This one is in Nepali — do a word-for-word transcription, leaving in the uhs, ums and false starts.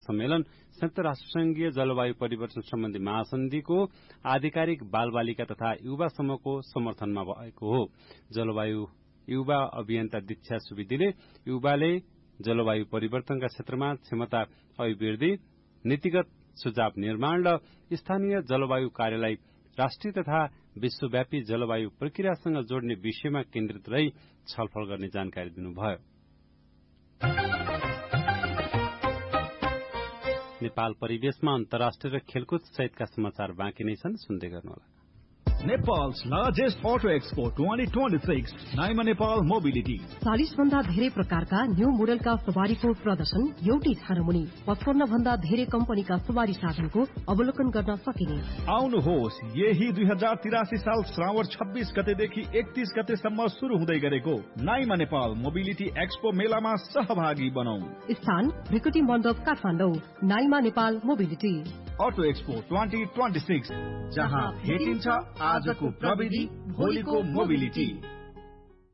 सम्मेलन संयुक्त राष्ट्रसंघीय जलवायु परिवर्तन सम्बन्धी महासन्धिको आधिकारिक बालबालिका तथा युवा समूहको समर्थनमा भएको हो। जलवायु युवा अभियन्ता दीक्षा सुवेदीले युवाले जलवायु परिवर्तनका क्षेत्रमा क्षमता अभिवृद्धि, नीतिगत सुझाव निर्माण र स्थानीय जलवायु कार्यलाई राष्ट्रिय तथा विश्वव्यापी जलवायु प्रक्रियासँग जोड्ने विषयमा केन्द्रित रही छलफल गर्ने जानकारी दिनुभयो। नेपाल परिवेशमा अन्तर्राष्ट्रिय र खेलकुद सहितका समाचार बाँकी नै छन्, सुन्दै गर्नुहोला। Nepal's largest auto expo twenty twenty-six, Naima Nepal mobility. चालीस भन्दा धेरै प्रकारका न्यू मोडलका सवारीको प्रदर्शन एउटै ठाउँमुनि पचपन्न भन्दा धेरै कम्पनीका सवारी साधनको अवलोकन गर्न सकिने। आउनुहोस्, यही दुई हजार तिरासी साल श्रावण छब्बीस गतेदेखि एकतीस गतेसम्म शुरू हुँदै गरेको नाइमा नेपाल मोबिलिटी एक्सपो मेलामा सहभागी बनौं। स्थान भ्रिकुटी मण्डप Kathmandu. Naima Nepal mobility auto expo twenty twenty six, जहाँ भेटिन्छ आजको प्रविधि, भोलिको मोबिलिटी।